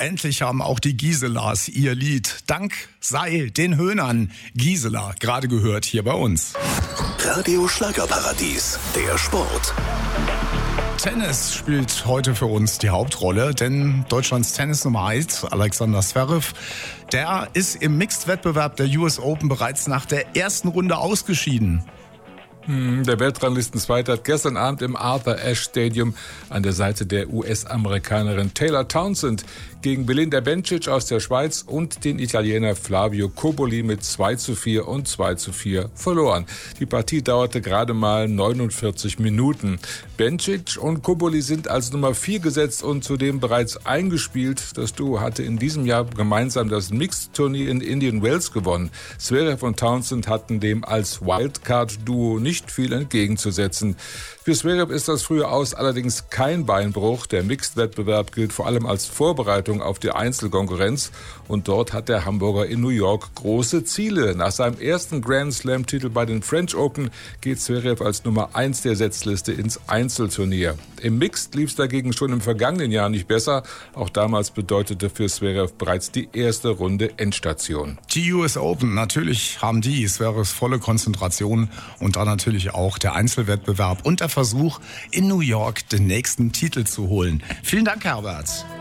endlich haben auch die Giselas ihr Lied Dank sei den Höhnern. Gisela, gerade gehört hier bei uns. Radio Schlagerparadies, der Sport. Tennis spielt heute für uns die Hauptrolle, denn Deutschlands Tennis Nummer 1, Alexander Zverev, der ist im Mixed-Wettbewerb der US Open bereits nach der ersten Runde ausgeschieden. Der Weltranglistenzweite hat gestern Abend im Arthur Ashe Stadium an der Seite der US-Amerikanerin Taylor Townsend gegen Belinda Bencic aus der Schweiz und den Italiener Flavio Cobolli mit 2:4 und 2:4 verloren. Die Partie dauerte gerade mal 49 Minuten. Bencic und Cobolli sind als Nummer 4 gesetzt und zudem bereits eingespielt. Das Duo hatte in diesem Jahr gemeinsam das Mixed-Turnier in Indian Wells gewonnen. Zverev und Townsend hatten dem als Wildcard-Duo nicht viel entgegenzusetzen. Für Zverev ist das frühe Aus allerdings kein Beinbruch. Der Mixed-Wettbewerb gilt vor allem als Vorbereitung auf die Einzelkonkurrenz und dort hat der Hamburger in New York große Ziele. Nach seinem ersten Grand Slam-Titel bei den French Open geht Zverev als Nummer 1 der Setzliste ins Einzelturnier. Im Mixed lief es dagegen schon im vergangenen Jahr nicht besser. Auch damals bedeutete für Zverev bereits die erste Runde Endstation. Die US Open, natürlich haben die Zverevs volle Konzentration und dann natürlich auch der Einzelwettbewerb und der Versuch, in New York den nächsten Titel zu holen. Vielen Dank, Herbert.